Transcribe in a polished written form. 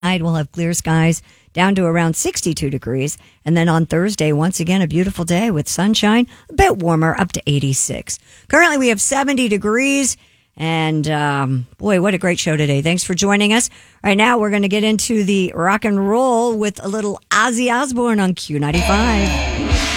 Tonight we'll have clear skies down to around 62 degrees. And then on Thursday, once again, a beautiful day with sunshine, a bit warmer, up to 86. Currently, we have 70 degrees. And boy, what a great show today. Thanks for joining us. Right now, we're going to get into the rock and roll with a little Ozzy Osbourne on Q95.